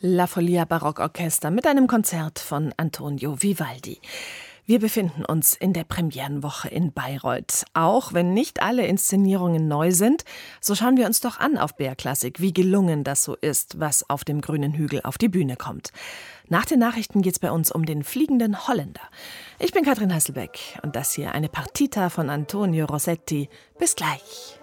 La Folia Barockorchester mit einem Konzert von Antonio Vivaldi. Wir befinden uns in der Premierenwoche in Bayreuth. Auch wenn nicht alle Inszenierungen neu sind, so schauen wir uns doch an auf BR Klassik, wie gelungen das so ist, was auf dem grünen Hügel auf die Bühne kommt. Nach den Nachrichten geht's bei uns um den fliegenden Holländer. Ich bin Katrin Hasselbeck und das hier eine Partita von Antonio Rossetti. Bis gleich.